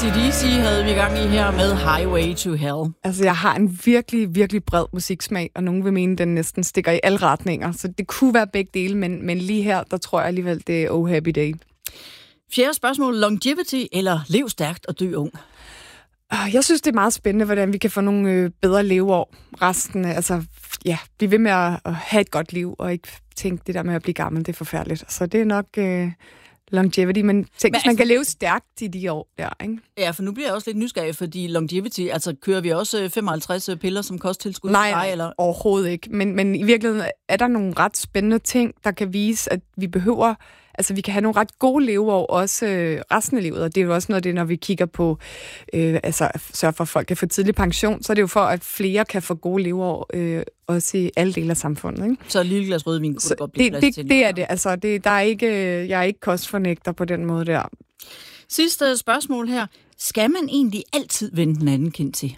AC/DC havde vi gang i her med Highway to Hell. Altså, jeg har en virkelig, virkelig bred musiksmag, og nogen vil mene, at den næsten stikker i alle retninger. Så det kunne være begge dele, men lige her, der tror jeg alligevel, det er Oh Happy Day. Fjerde spørgsmål. Longevity eller lev stærkt og dø ung? Jeg synes, det er meget spændende, hvordan vi kan få nogle bedre leveår. Resten, altså, ja, blive ved med at have et godt liv, og ikke tænke det der med at blive gammel, det er forfærdeligt. Så det er nok longevity, men tænk, hvis man kan leve stærkt i de år der, ikke? Ja, for nu bliver jeg også lidt nysgerrig, fordi longevity, altså kører vi også 55 piller som kosttilskud? Nej, eller? Overhovedet ikke. Men i virkeligheden er der nogle ret spændende ting, der kan vise, at vi behøver... Altså, vi kan have nogle ret gode leveår også resten af livet, og det er jo også noget af det, når vi kigger på, sørge for, at folk kan få tidlig pension, så er det jo for, at flere kan få gode leveår, også i alle dele af samfundet, ikke? Så et lille glas rødvin kunne godt blive plads til. Det er det, altså, jeg er ikke kostfornægter på den måde der. Sidste spørgsmål her. Skal man egentlig altid vende den anden kind til?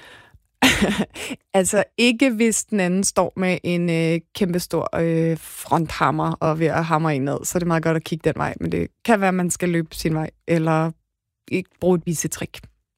Altså ikke hvis den anden står med en kæmpestor fronthammer og ved at hamre en ned, så er det meget godt at kigge den vej. Men det kan være, at man skal løbe sin vej, eller ikke bruge et visetrik.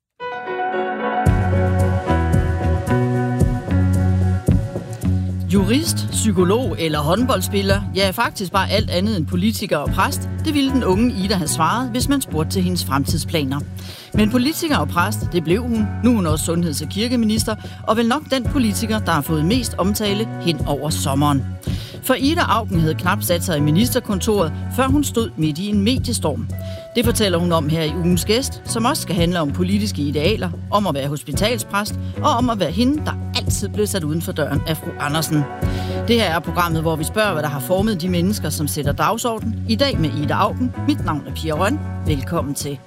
Jurist, psykolog eller håndboldspiller, ja faktisk bare alt andet end politiker og præst, det ville den unge Ida have svaret, hvis man spurgte til hendes fremtidsplaner. Men politiker og præst, det blev hun. Nu er hun også sundheds- og kirkeminister, og vel nok den politiker, der har fået mest omtale hen over sommeren. For Ida Auken havde knap sat sig i ministerkontoret, før hun stod midt i en mediestorm. Det fortæller hun om her i ugens gæst, som også skal handle om politiske idealer, om at være hospitalspræst og om at være hende, der altid blev sat uden for døren af fru Andersen. Det her er programmet, hvor vi spørger, hvad der har formet de mennesker, som sætter dagsorden. I dag med Ida Auken. Mit navn er Pia Røn. Velkommen til.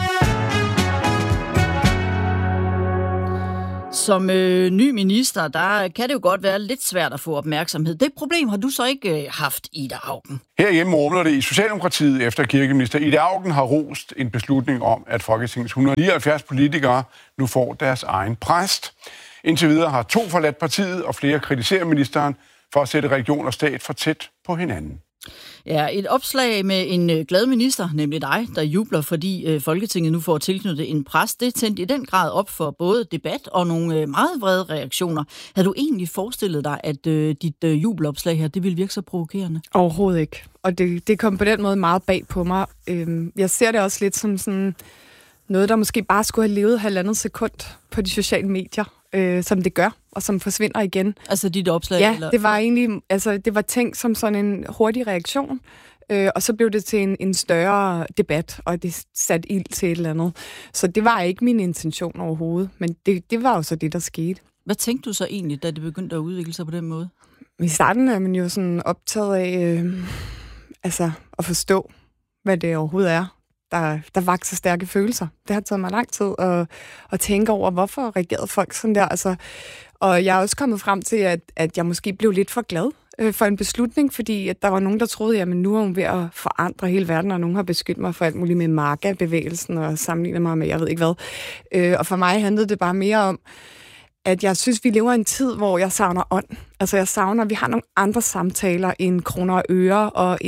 Som ny minister, der kan det jo godt være lidt svært at få opmærksomhed. Det problem har du så ikke haft, Ida Auken. Herhjemme rumler det i Socialdemokratiet, efter kirkeminister Ida Auken har rost en beslutning om, at Folketingets 179 politikere nu får deres egen præst. Indtil videre har 2 forladt partiet, og flere kritiserer ministeren for at sætte region og stat for tæt på hinanden. Ja, et opslag med en glad minister, nemlig dig, der jubler, fordi Folketinget nu får tilknyttet en præst. Det tændte i den grad op for både debat og nogle meget vrede reaktioner. Havde du egentlig forestillet dig, at dit jubelopslag her, det ville virke så provokerende? Overhovedet ikke. Og det kom på den måde meget bag på mig. Jeg ser det også lidt som sådan noget, der måske bare skulle have levet 1,5 sekund på de sociale medier, som det gør, og som forsvinder igen. Altså dit opslag? Ja, eller? Det var egentlig, altså det var tænkt som sådan en hurtig reaktion, og så blev det til en større debat, og det satte ild til et eller andet. Så det var ikke min intention overhovedet, men det var jo så det, der skete. Hvad tænkte du så egentlig, da det begyndte at udvikle sig på den måde? I starten er man jo sådan optaget af at forstå, hvad det overhovedet er, der vokser stærke følelser. Det har taget mig lang tid at tænke over, hvorfor reagerede folk sådan der. Altså, og jeg er også kommet frem til, at jeg måske blev lidt for glad for en beslutning, fordi at der var nogen, der troede, at nu er hun ved at forandre hele verden, og nogen har beskyldt mig for alt muligt med MAGA-bevægelsen og sammenlignet mig med, jeg ved ikke hvad. Og for mig handlede det bare mere om, at jeg synes, vi lever i en tid, hvor jeg savner ånd. Altså jeg savner, at vi har nogle andre samtaler end kroner og øre, og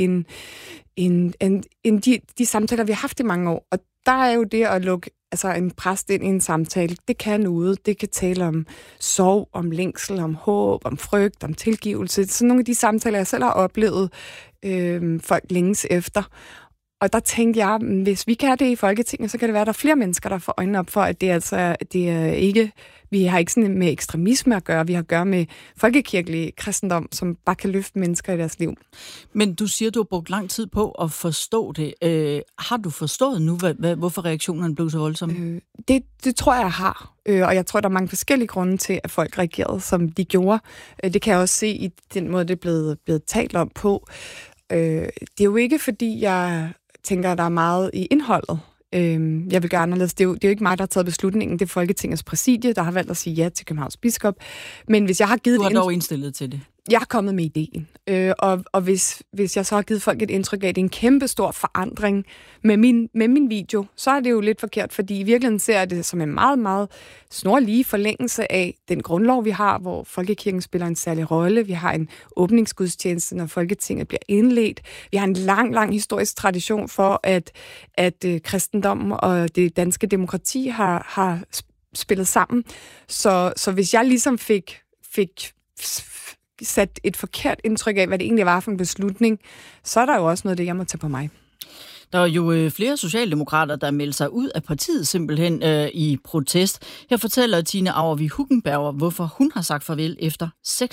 de samtaler, vi har haft i mange år. Og der er jo det at lukke en præst ind i en samtale. Det kan noget. Det kan tale om sorg, om længsel, om håb, om frygt, om tilgivelse. Så nogle af de samtaler, jeg selv har oplevet, folk længes efter. Og der tænkte jeg, hvis vi kan det i Folketinget, så kan det være, at der er flere mennesker, der får øjnene op for, at det er ikke, vi har ikke sådan med ekstremisme at gøre, vi har at gøre med folkekirkelig kristendom, som bare kan løfte mennesker i deres liv. Men du siger, du har brugt lang tid på at forstå det. Har du forstået nu, hvorfor reaktionerne blev så voldsomme? Det tror jeg har. Og jeg tror, der er mange forskellige grunde til, at folk reagerede, som de gjorde. Det kan jeg også se i den måde, det er blevet talt om på. Det er jo ikke, fordi jeg tænker, at der er meget i indholdet. Jeg vil gøre anderledes. Det er jo ikke mig, der har taget beslutningen. Det er Folketingets præsidie, der har valgt at sige ja til Københavns biskop. Men hvis jeg har givet du har dog indstillet til det? Jeg er kommet med ideen, og hvis jeg så har givet folk et indtryk af, at det er en kæmpe stor forandring med min video, så er det jo lidt forkert, fordi i virkeligheden ser jeg det som en meget, meget snorlige forlængelse af den grundlov, vi har, hvor folkekirken spiller en særlig rolle. Vi har en åbningsgudstjeneste, når Folketinget bliver indledt. Vi har en lang, lang historisk tradition for, at kristendommen og det danske demokrati har spillet sammen. Så hvis jeg ligesom fik sat et forkert indtryk af, hvad det egentlig var for en beslutning, så er der jo også noget, det jeg må tage på mig. Der er jo flere socialdemokrater, der melder sig ud af partiet simpelthen i protest. Her fortæller Tine Auervig Huckenberger, hvorfor hun har sagt farvel efter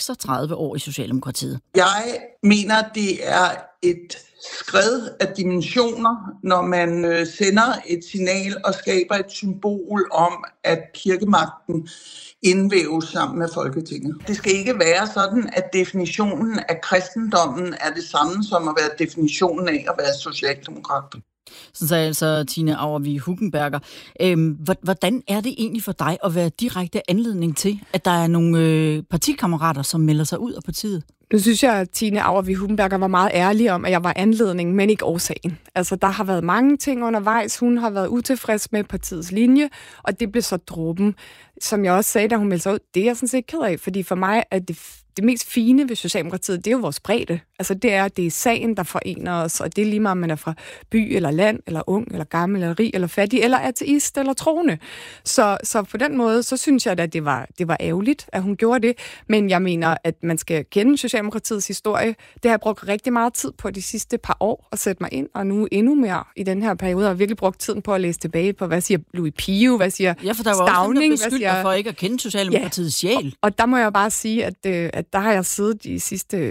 36 år i Socialdemokratiet. Jeg mener, det er et skred af dimensioner, når man sender et signal og skaber et symbol om, at kirkemagten indvæves sammen med Folketinget. Det skal ikke være sådan, at definitionen af kristendommen er det samme som at være definitionen af at være socialdemokrat. Så sagde altså Tine Auervig Huckenberger. Hvordan er det egentlig for dig at være direkte anledning til, at der er nogle partikammerater, som melder sig ud af partiet? Nu synes jeg, at Tine Auervig Huckenberger var meget ærlig om, at jeg var anledningen, men ikke årsagen. Altså, der har været mange ting undervejs. Hun har været utilfreds med partiets linje, og det blev så dråben. Som jeg også sagde, da hun meldte sig ud, det er jeg sådan set ked af, fordi for mig er det mest fine ved Socialdemokratiet, det er jo vores bredde. Altså, det er sagen, der forener os, og det er lige meget, om man er fra by eller land, eller ung, eller gammel, eller rig, eller fattig, eller ateist, eller troende. Så på den måde, så synes jeg, at det var ærgerligt, at hun gjorde det. Men jeg mener, at man skal kende Socialdemokratiets historie. Det har jeg brugt rigtig meget tid på de sidste par år at sætte mig ind, og nu endnu mere i den her periode. Jeg har virkelig brugt tiden på at læse tilbage på, hvad siger Louis Pio, hvad siger Stauning. Ja, for der var også dem, der beskylder for ikke at kende Socialdemokratiets sjæl. Og der må jeg bare sige, at der har jeg siddet de sidste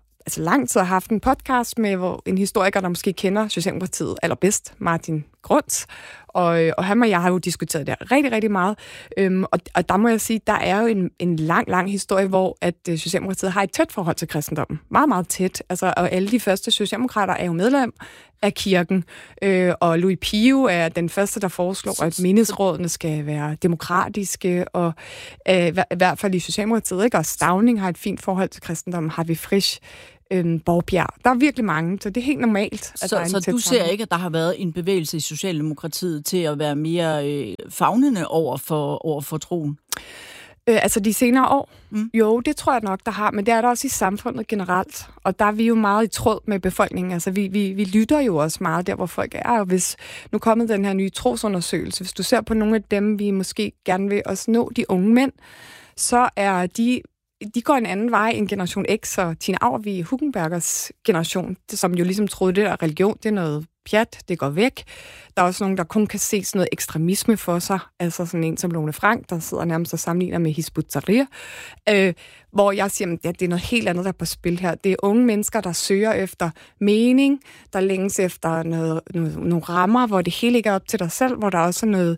lang tid og haft en podcast med en historiker, der måske kender Socialdemokratiet allerbedst, Martin Grunz, og han og jeg har jo diskuteret det rigtig, rigtig meget. Og der må jeg sige, der er jo en lang, lang historie, hvor at Socialdemokratiet har et tæt forhold til kristendommen. Meget, meget tæt. Altså, og alle de første socialdemokrater er jo medlem af kirken, og Louis Pio er den første, der foreslår, at menighedsrådene skal være demokratiske, og i hvert fald i Socialdemokratiet, ikke? Og Stauning har et fint forhold til kristendommen, Hartwig Frisch, Borgbjerg. Der er virkelig mange, så det er helt normalt, at der er en tæt så du ser ikke, at der har været en bevægelse i Socialdemokratiet til at være mere favnende over for troen? Altså de senere år? Jo, det tror jeg nok, der har, men det er der også i samfundet generelt. Og der er vi jo meget i tråd med befolkningen. Altså vi lytter jo også meget der, hvor folk er. Og hvis nu kommer den her nye trosundersøgelse, hvis du ser på nogle af dem, vi måske gerne vil også nå, de unge mænd, så er de går en anden vej end Generation X og Tine Auervig Huckenbergers generation, som jo ligesom troede, det der religion, det er noget pjat, det går væk. Der er også nogen, der kun kan se sådan noget ekstremisme for sig, altså sådan en som Lone Frank, der sidder nærmest og sammenligner med Hizb ut-Tahrir, hvor jeg siger, at det er noget helt andet, der er på spil her. Det er unge mennesker, der søger efter mening, der længes efter nogle rammer, hvor det hele ikke er op til dig selv, hvor der også er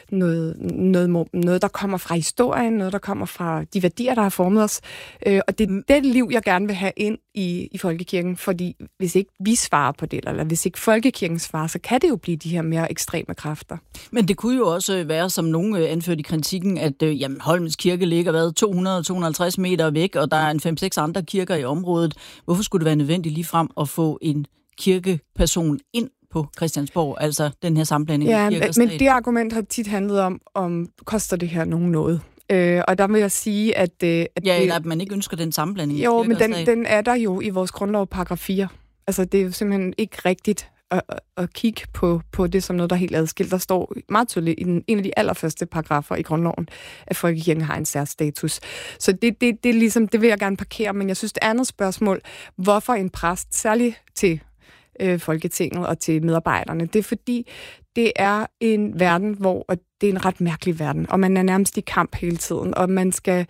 noget der kommer fra historien, noget, der kommer fra de værdier, der har formet os. Og det er det liv, jeg gerne vil have ind i folkekirken, fordi hvis ikke vi svarer på det, eller hvis ikke folkekirken svarer, så kan det jo blive de her mere ekstreme kræfter. Men det kunne jo også være, som nogen anførte i kritikken, at Holmens Kirke ligger 200-250 meter væk, og der er en 5-6 andre kirker i området. Hvorfor skulle det være nødvendigt ligefrem at få en kirkeperson ind på Christiansborg, altså den her sammenblanding af kirke og stat? Men det argument har tit handlet om koster det her nogen noget? Og der vil jeg sige, at eller at man ikke ønsker den sammenblanding. Jo, men den er der jo i vores grundlov paragraf 4. Altså, det er jo simpelthen ikke rigtigt at kigge på det som noget, der er helt adskilt. Der står meget tydeligt i en af de allerførste paragrafer i grundloven, at folkekirken har en særstatus. Så det er ligesom, det vil jeg gerne parkere, men jeg synes, det andet spørgsmål, hvorfor en præst, særligt til Folketinget og til medarbejderne, det er fordi, det er en verden, hvor det er en ret mærkelig verden, og man er nærmest i kamp hele tiden, og man skal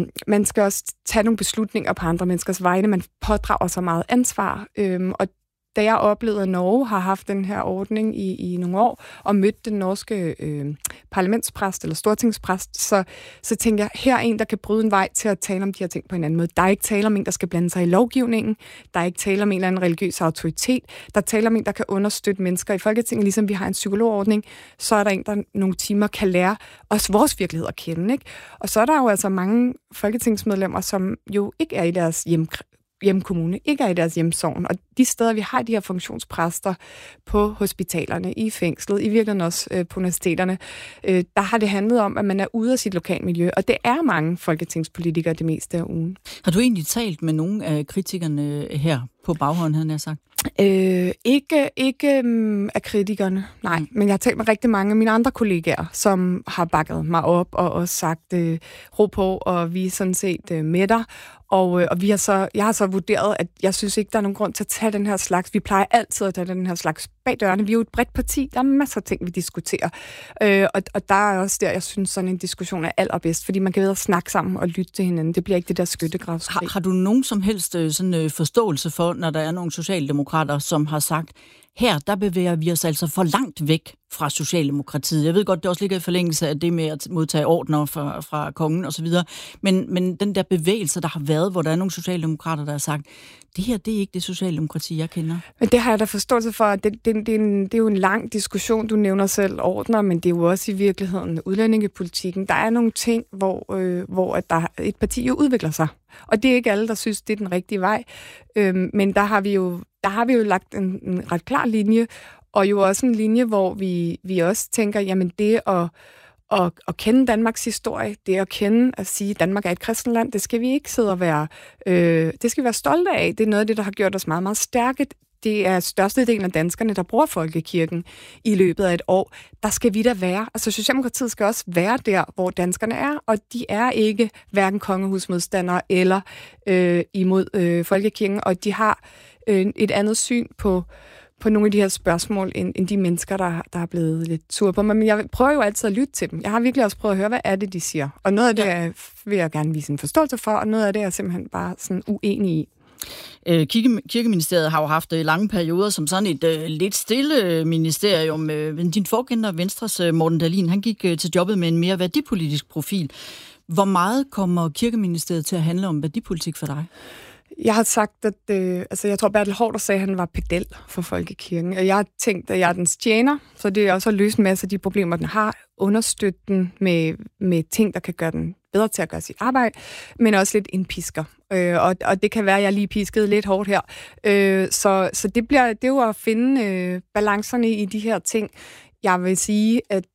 også tage nogle beslutninger på andre menneskers vegne. Man pådrager sig meget ansvar, og da jeg oplevede, at Norge har haft den her ordning i nogle år, og mødte den norske parlamentspræst eller stortingspræst, så tænker jeg, her er en, der kan bryde en vej til at tale om de her ting på en anden måde. Der er ikke tale om en, der skal blande sig i lovgivningen. Der er ikke tale om en eller anden religiøs autoritet. Der er tale om en, der kan understøtte mennesker i Folketinget, ligesom vi har en psykologordning. Så er der en, der nogle timer kan lære os vores virkelighed at kende. Ikke? Og så er der jo altså mange folketingsmedlemmer, som jo ikke er i deres hjemkommune, ikke er i deres hjemsogn. Og de steder, vi har de her funktionspræster på hospitalerne, i fængslet, i virkeligheden også på universiteterne, der har det handlet om, at man er ude af sit lokalmiljø. Og det er mange folketingspolitikere det meste af ugen. Har du egentlig talt med nogle af kritikerne her på baghånden, havde jeg sagt? Ikke af kritikerne, nej. Men jeg har talt med rigtig mange af mine andre kollegaer, som har bakket mig op og også sagt, ro på, og vi er sådan set med dig. Og jeg har så vurderet, at jeg synes ikke, der er nogen grund til at tage den her slags. Vi plejer altid at tage den her slags bag dørene. Vi er jo et bredt parti. Der er masser af ting, vi diskuterer. Og der er også der, jeg synes, sådan en diskussion er allerbedst, fordi man kan bedre snakke sammen og lytte til hinanden. Det bliver ikke det der skyttegravskrig. Har du nogen som helst sådan forståelse for, når der er nogle socialdemokrater, som har sagt, her, der bevæger vi os altså for langt væk fra Socialdemokratiet. Jeg ved godt, det også ligger i forlængelse af det med at modtage ordner fra kongen osv., men den der bevægelse, der har været, hvor der er nogle socialdemokrater, der har sagt, det her, det er ikke det Socialdemokrati, jeg kender. Men det har jeg da forståelse for. Det er jo en lang diskussion, du nævner selv ordner, men det er jo også i virkeligheden udlændingepolitikken. Der er nogle ting, hvor at der et parti jo udvikler sig. Og det er ikke alle, der synes, det er den rigtige vej. Men der har vi jo lagt en ret klar linje, og jo også en linje, hvor vi også tænker, jamen det at kende Danmarks historie, det at kende at sige, at Danmark er et kristent land, det skal vi ikke sidde og være, det skal vi være stolte af. Det er noget af det, der har gjort os meget, meget stærke. Det er størstedelen af danskerne, der bruger folkekirken i løbet af et år. Der skal vi da være. Altså Socialdemokratiet skal også være der, hvor danskerne er, og de er ikke hverken kongehusmodstandere eller imod folkekirken, og de har et andet syn på nogle af de her spørgsmål, end de mennesker, der er blevet lidt sure på mig. Men jeg prøver jo altid at lytte til dem. Jeg har virkelig også prøvet at høre, hvad er det, de siger. Og noget af det vil jeg gerne vise en forståelse for, og noget af det er jeg simpelthen bare sådan uenig i. Kirkeministeriet har jo haft lange perioder som sådan et lidt stille ministerium. Men din forgænger, Venstres Morten Dahlin, han gik til jobbet med en mere værdipolitisk profil. Hvor meget kommer Kirkeministeriet til at handle om værdipolitik for dig? Jeg har sagt, at jeg tror, Bertel Haarder sagde, at han var pedel for folkekirken. Og jeg har tænkt, at jeg er dens tjener, så det er også at løse en masse af de problemer, den har. Understøtte den med ting, der kan gøre den bedre til at gøre sit arbejde, men også lidt indpisker. Og det kan være, at jeg lige piskede lidt hårdt her. Så det er jo at finde balancerne i de her ting. Jeg vil sige, at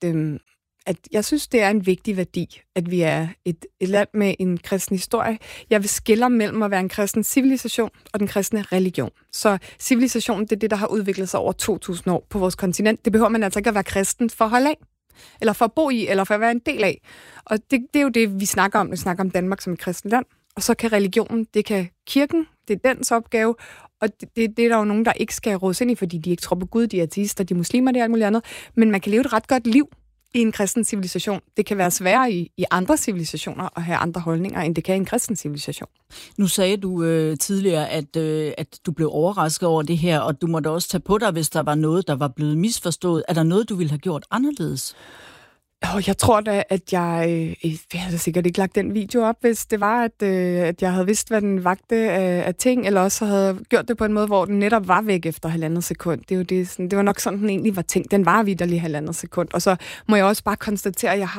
jeg synes, det er en vigtig værdi, at vi er et land med en kristen historie. Jeg vil skille mellem at være en kristen civilisation og den kristne religion. Så civilisationen, det er det, der har udviklet sig over 2000 år på vores kontinent. Det behøver man altså ikke at være kristen for at holde af, eller for at bo i, eller for at være en del af. Og det er jo det, vi snakker om. Vi snakker om Danmark som et kristent land. Og så kan religionen, det kan kirken, det er dens opgave. Og det er der jo nogen, der ikke skal rådes ind i, fordi de ikke tror på Gud, de er ateister, de er muslimer, det er alt muligt andet. Men man kan leve et ret godt liv i en kristen civilisation. Det kan være sværere i andre civilisationer at have andre holdninger, end det kan i en kristen civilisation. Nu sagde du tidligere, at du blev overrasket over det her, og du måtte også tage på dig, hvis der var noget, der var blevet misforstået. Er der noget, du ville have gjort anderledes? Jeg tror da, at jeg havde sikkert ikke lagt den video op, hvis det var, at jeg havde vidst, hvad den vagte af ting, eller også havde gjort det på en måde, hvor den netop var væk efter 1,5 sekund. Det er jo det, sådan, det var nok sådan, den egentlig var tænkt. Den var vitterlig 1,5 sekund. Og så må jeg også bare konstatere, at jeg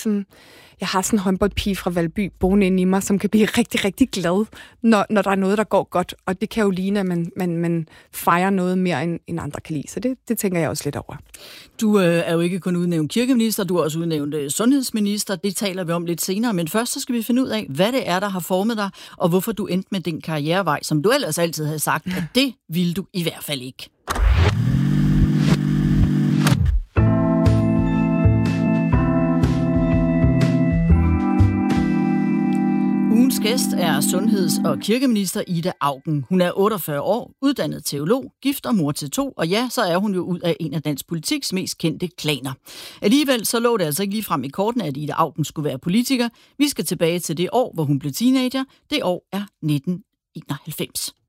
har sådan en håndboldpige fra Valby boende inde i mig, som kan blive rigtig, rigtig glad, når der er noget, der går godt. Og det kan jo ligne, at man fejrer noget mere, end andre kan lide. Så det tænker jeg også lidt over. Du er jo ikke kun udnævnt kirkeminister, du er også udnævnt sundhedsminister. Det taler vi om lidt senere. Men først så skal vi finde ud af, hvad det er, der har formet dig, og hvorfor du endte med den karrierevej, som du ellers altid havde sagt, at det ville du i hvert fald ikke. Ugens gæst er sundheds- og kirkeminister Ida Auken. Hun er 48 år, uddannet teolog, gift og mor til 2, og ja, så er hun jo ud af en af dansk politiks mest kendte klaner. Alligevel så lå det altså ikke lige frem i kortene, at Ida Auken skulle være politiker. Vi skal tilbage til det år, hvor hun blev teenager. Det år er 1991.